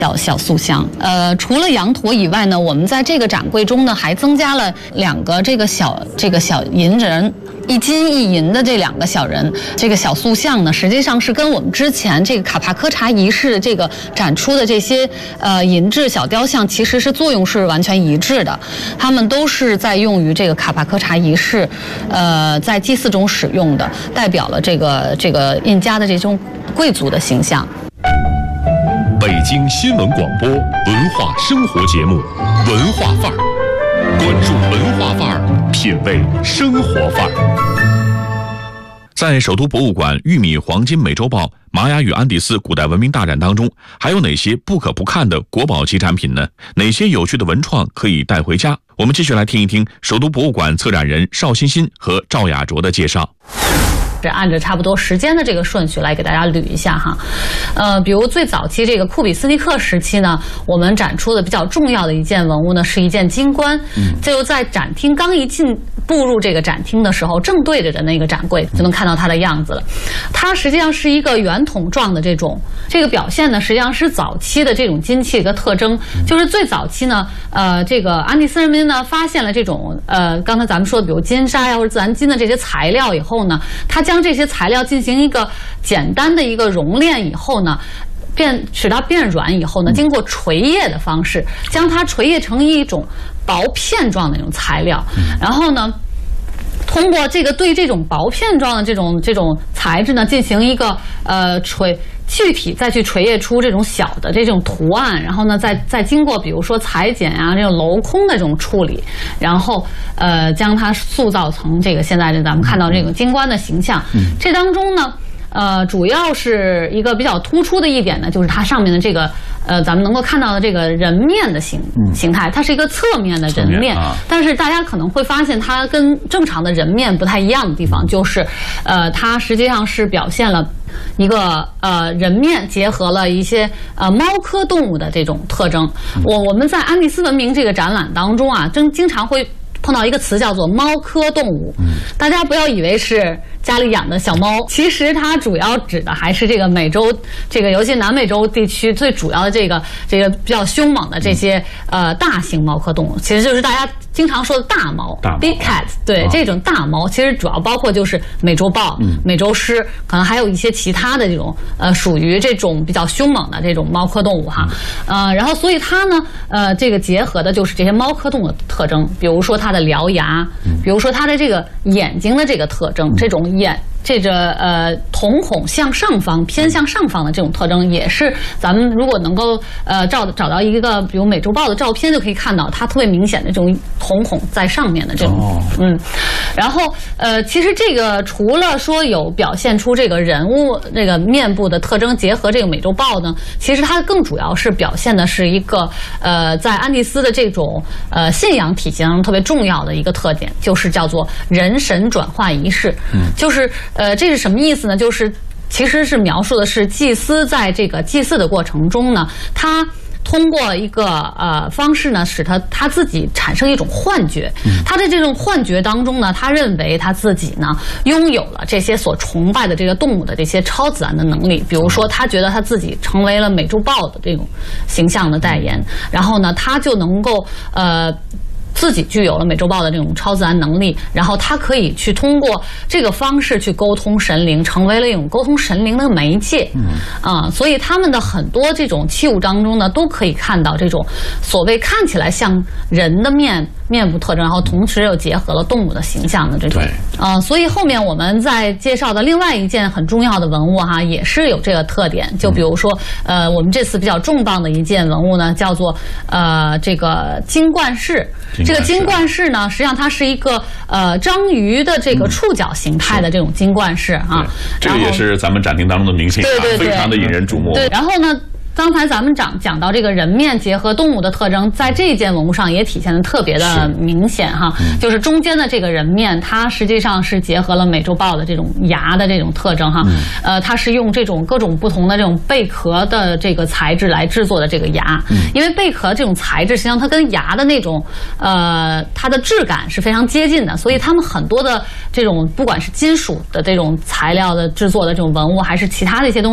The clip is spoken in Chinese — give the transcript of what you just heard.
小塑像。除了羊驼以外呢，我们在这个展柜中呢还增加了2个这个小银人。1金1银的这2个小人，这个小塑像呢，实际上是跟我们之前这个卡帕科查仪式这个展出的这些银质小雕像，其实是作用是完全一致的。它们都是在用于这个卡帕科查仪式，在祭祀中使用的，代表了这个印加的这种贵族的形象。 北京新闻广播文化生活节目《文化范儿》。关注文化范儿，品味生活范儿。在首都博物馆玉米黄金美洲豹玛雅与安第斯古代文明大展当中，还有哪些不可不看的国宝级展品呢？哪些有趣的文创可以带回家？我们继续来听一听首都博物馆策展人邵欣欣和赵雅卓的介绍。 是按着差不多时间的这个顺序来给大家捋一下哈，比如最早期这个库比斯尼克时期呢，我们展出的比较重要的一件文物呢是一件金冠，就在展厅刚一步入这个展厅的时候，正对着的那个展柜就能看到它的样子了。它实际上是一个圆筒状的这个表现呢，实际上是早期的这种金器的一个特征，就是最早期呢，这个安第斯人民呢发现了这种刚才咱们说的比如金沙呀或者自然金的这些材料以后呢，它将这些材料进行一个简单的一个熔炼以后呢，使它变软以后呢，经过锤液的方式，将它锤液成一种薄片状的那种材料，然后呢，通过对这种薄片状的这种材质呢，进行一个具体再去锤液出这种小的这种图案，然后呢，再经过比如说裁剪啊这种镂空的这种处理，然后将它塑造成这个现在咱们看到这种金冠的形象。这当中呢，主要是一个比较突出的一点呢，就是它上面的这个咱们能够看到的这个人面的形态，它是一个侧面的人面，但是大家可能会发现它跟正常的人面不太一样的地方，就是它实际上是表现了一个人面结合了一些猫科动物的这种特征。我们在安第斯文明这个展览当中啊，经常会碰到一个词叫做猫科动物，大家不要以为是家里养的小猫，其实它主要指的还是这个美洲，尤其南美洲地区最主要的这个比较凶猛的这些大型猫科动物，其实就是大家经常说的大猫 big cat， 对，这种大猫其实主要包括就是美洲豹、美洲狮，可能还有一些其他的这种属于这种比较凶猛的这种猫科动物哈，然后所以它呢这个结合的就是这些猫科动物的特征，比如说它的獠牙，比如说它的这个眼睛的这个特征，这种瞳孔向上方偏向上方的这种特征，也是咱们如果能够找到一个比如美洲豹的照片，就可以看到它特别明显的这种瞳孔在上面的这种然后其实这个除了说有表现出这个人物这个面部的特征结合这个美洲豹呢，其实它更主要是表现的是一个在安第斯的这种信仰体系当中特别重要的一个特点，就是叫做人神转化仪式，就是这是什么意思呢？就是其实是描述的是祭司在这个祭祀的过程中呢，他通过一个方式呢，使他自己产生一种幻觉。他在这种幻觉当中呢，他认为他自己呢拥有了这些所崇拜的这个动物的这些超自然的能力。比如说，他觉得他自己成为了美洲豹的这种形象的代言，然后呢，他就能够自己具有了美洲豹的这种超自然能力，然后他可以去通过这个方式去沟通神灵，成为了一种沟通神灵的媒介。所以他们的很多这种器物当中呢，都可以看到这种所谓看起来像人的面部特征，然后同时又结合了动物的形象的这种。所以后面我们在介绍的另外一件很重要的文物哈，也是有这个特点。就比如说我们这次比较重磅的一件文物呢，叫做这个金冠饰。这个金冠饰呢，实际上它是一个章鱼的这个触角形态的这种金冠饰啊。 这个也是咱们展厅当中的明星，对，非常的引人瞩目。 对，然后呢，刚才咱们讲到这个人面结合动物的特征，在这件文物上也体现的特别的明显哈，就是中间的这个人面，它实际上是结合了美洲豹的这种牙的这种特征哈，它是用这种各种不同的这种贝壳的这个材质来制作的这个牙，因为贝壳这种材质实际上它跟牙的那种它的质感是非常接近的，所以他们很多的这种不管是金属的这种材料的制作的这种文物，还是其他的一些东西。